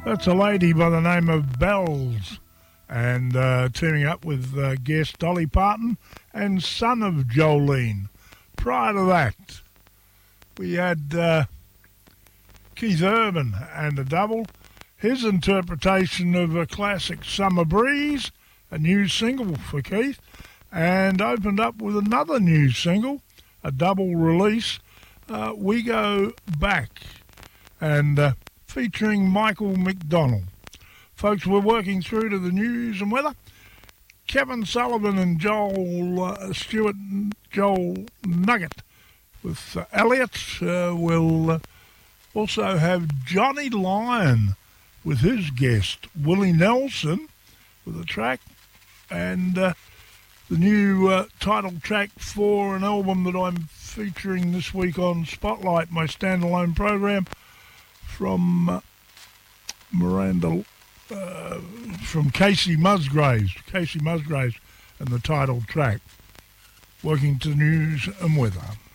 That's a lady by the name of Bells, and teaming up with guest Dolly Parton and Son of Jolene. Prior to that, we had Keith Urban and a double, his interpretation of a classic Summer Breeze, a new single for Keith, and opened up with another new single, a double release, We Go Back, and featuring Michael McDonald. Folks, we're working through to the news and weather. Kevin Sullivan and Joel Nugget with Elliot. We'll also have Johnny Lyon with his guest, Willie Nelson, with a track, and the new title track for an album that I'm featuring this week on Spotlight, my standalone program, from from Casey Musgraves, and the title track. Working to news and weather.